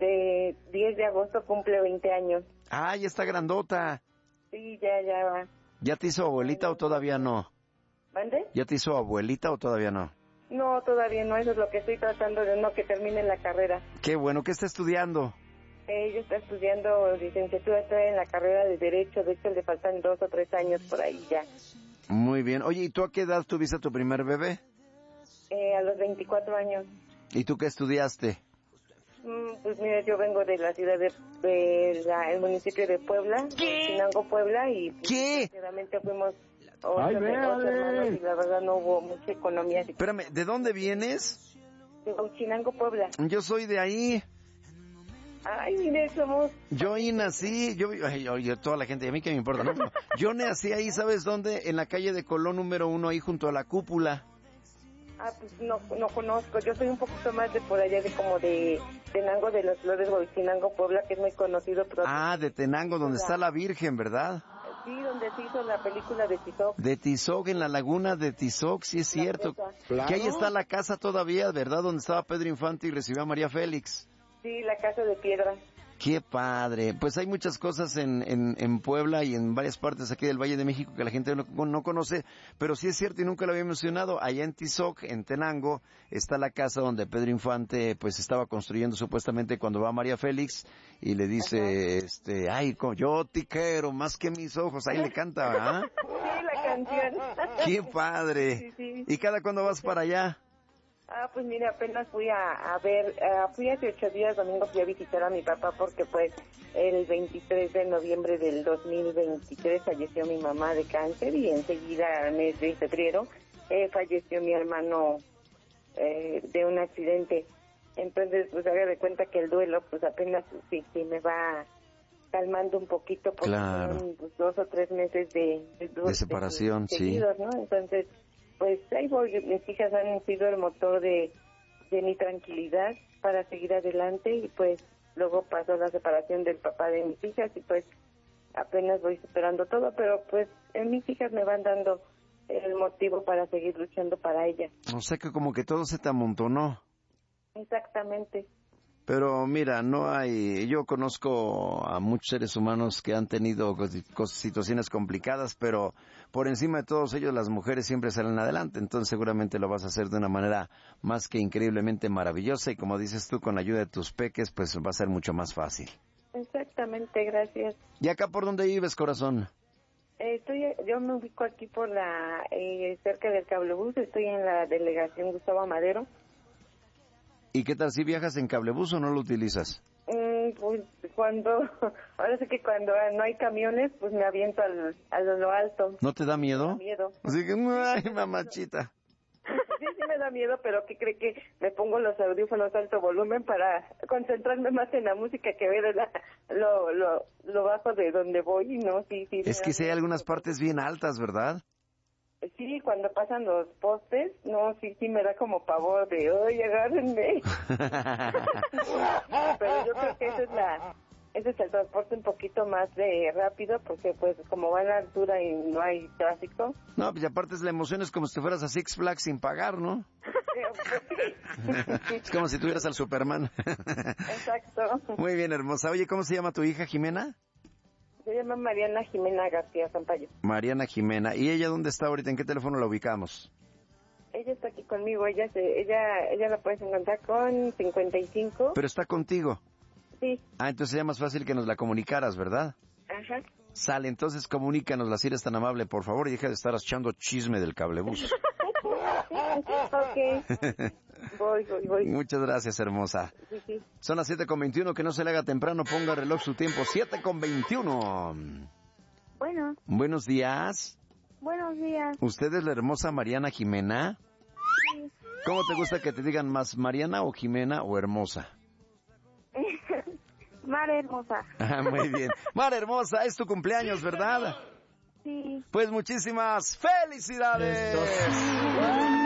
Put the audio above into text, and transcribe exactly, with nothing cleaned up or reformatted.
este diez de agosto cumple veinte años. Ah, ya está grandota. Sí, ya, ya va. ¿Ya te hizo abuelita o todavía no? ¿Mande? ¿Ya te hizo abuelita o todavía no? No, todavía no, eso es lo que estoy tratando de no que termine la carrera. Qué bueno, ¿qué está estudiando? Ella está estudiando licenciatura, está en la carrera de Derecho, de hecho le faltan dos o tres años por ahí ya. Muy bien. Oye, ¿y tú a qué edad tuviste tu primer bebé? Eh, a los veinticuatro años. ¿Y tú qué estudiaste? Mm, pues mira, yo vengo de la ciudad de, de la, el municipio de Puebla, Chinango, Puebla, y pues, ¿Qué? desgraciadamente fuimos ocho, Ay, de- ocho hermanos y la verdad no hubo mucha economía. Así Espérame, ¿de dónde vienes? de Chinango, Puebla. Yo soy de ahí. Ay, mire, somos... Yo ahí nací, yo, ay, oye, toda la gente, a mí que me importa, ¿no? Yo nací ahí, ¿sabes dónde? En la calle de Colón número uno, ahí junto a la cúpula. Ah, pues no, no conozco, yo soy un poquito más de por allá, de como de Tenango de las Flores, Huachinango, Puebla, que es muy conocido. Pero Ah, de Tenango, donde está la Virgen, ¿verdad? sí, donde se hizo la película de Tizoc. De Tizoc, en la laguna de Tizoc, sí es cierto. Claro. Que ahí está la casa todavía, ¿verdad? Donde estaba Pedro Infante y recibió a María Félix. Sí, la casa de piedra. Qué padre. Pues hay muchas cosas en, en, en Puebla y en varias partes aquí del Valle de México que la gente no, no conoce, pero sí es cierto y nunca lo había mencionado. Allá en Tizoc, en Tenango, está la casa donde Pedro Infante pues estaba construyendo supuestamente cuando va María Félix y le dice, ajá, este, ay, yo te quiero más que mis ojos. Ahí le canta, ¿verdad? Sí, la canción. Qué padre. Sí, sí. ¿Y cada cuándo vas para allá? Ah, pues mira, apenas fui a, a ver, uh, fui hace ocho días, domingo fui a visitar a mi papá porque pues el veintitrés de noviembre del dos mil veintitrés falleció mi mamá de cáncer y enseguida, el mes de febrero, eh, falleció mi hermano eh, de un accidente. Entonces, pues haga de cuenta que el duelo, pues apenas sí, sí me va calmando un poquito porque claro, son pues, dos o tres meses de, de, de separación, de, seguidos, sí, ¿no? Entonces, pues ahí voy, mis hijas han sido el motor de, de mi tranquilidad para seguir adelante y pues luego pasó la separación del papá de mis hijas y pues apenas voy superando todo, pero pues en mis hijas me van dando el motivo para seguir luchando para ellas. O sea que como que todo se te amontonó. Exactamente. Pero mira, no hay, yo conozco a muchos seres humanos que han tenido situaciones complicadas, pero por encima de todos ellos las mujeres siempre salen adelante, entonces seguramente lo vas a hacer de una manera más que increíblemente maravillosa y como dices tú, con la ayuda de tus peques, pues va a ser mucho más fácil. Exactamente, gracias. ¿Y acá por dónde vives, corazón? Eh, estoy, yo me ubico aquí por la, eh, cerca del cablebús, estoy en la delegación Gustavo Amadero. ¿Y qué tal si viajas en cablebús o no lo utilizas? Mm, pues cuando, ahora sí que cuando no hay camiones, pues me aviento al, a lo alto. ¿No te da miedo? Me da miedo. Así que, ay, mamachita. Sí, sí me da miedo, pero ¿qué cree que me pongo los audífonos a alto volumen para concentrarme más en la música que ver la, lo, lo, lo bajo de donde voy? No, sí, sí. Es que sí hay algunas partes bien altas, ¿verdad? Sí, cuando pasan los postes, no, sí, sí me da como pavor de, oye, agárrenme. Pero yo creo que esa es la, ese es el transporte un poquito más de rápido, porque pues como va a la altura y no hay tráfico. No, pues aparte es la emoción, es como si fueras a Six Flags sin pagar, ¿no? Es como si tuvieras al Superman. Exacto. Muy bien, hermosa. Oye, ¿cómo se llama tu hija, Jimena? Se llama Mariana Jimena García Zampayo. Mariana Jimena. ¿Y ella dónde está ahorita? ¿En qué teléfono la ubicamos? Ella está aquí conmigo. Ella se, ella ella la puedes encontrar con cincuenta y cinco. ¿Pero está contigo? Sí. Ah, entonces sería más fácil que nos la comunicaras, ¿verdad? Ajá. Sale, entonces comunícanos, si eres tan amable, por favor, y deja de estar echando chisme del cablebús. Ok. Voy, voy, voy. Muchas gracias, hermosa. Sí, sí. Son las siete con veintiuno, que no se le haga temprano, ponga reloj su tiempo. siete con veintiuno. Bueno. Buenos días. Buenos días. ¿Usted es la hermosa Mariana Jimena? Sí. ¿Cómo te gusta que te digan más Mariana o Jimena o hermosa? Mar hermosa. Ah, muy bien. Mar hermosa, es tu cumpleaños, ¿verdad? Sí. Pues muchísimas felicidades.